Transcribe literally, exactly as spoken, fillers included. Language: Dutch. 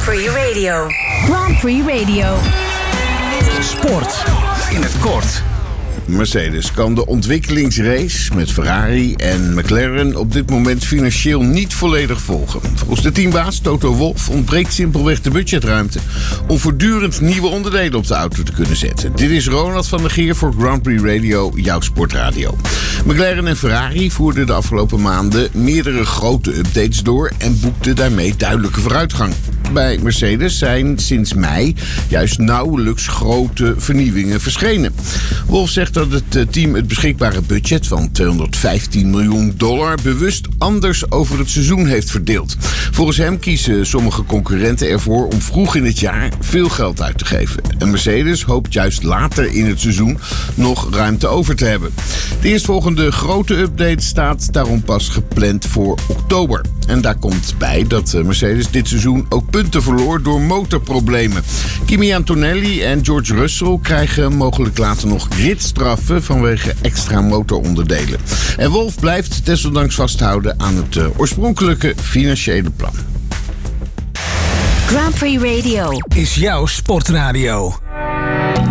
Prix Radio. Grand Prix Radio. Sport in het kort. Mercedes kan de ontwikkelingsrace met Ferrari en McLaren op dit moment financieel niet volledig volgen. Volgens de teambaas Toto Wolff ontbreekt simpelweg de budgetruimte om voortdurend nieuwe onderdelen op de auto te kunnen zetten. Dit is Ronald van der Geer voor Grand Prix Radio, jouw sportradio. McLaren en Ferrari voerden de afgelopen maanden meerdere grote updates door en boekten daarmee duidelijke vooruitgang. Bij Mercedes zijn sinds mei juist nauwelijks grote vernieuwingen verschenen. Wolff zegt dat het team het beschikbare budget van tweehonderdvijftien miljoen dollar bewust anders over het seizoen heeft verdeeld. Volgens hem kiezen sommige concurrenten ervoor om vroeg in het jaar veel geld uit te geven. En Mercedes hoopt juist later in het seizoen nog ruimte over te hebben. De eerstvolgende grote update staat daarom pas gepland voor oktober. En daar komt bij dat Mercedes dit seizoen ook punten verloor door motorproblemen. Kimi Antonelli en George Russell krijgen mogelijk later nog gridstraffen vanwege extra motoronderdelen. En Wolff blijft desondanks vasthouden aan het uh, oorspronkelijke financiële plan. Grand Prix Radio Is jouw sportradio.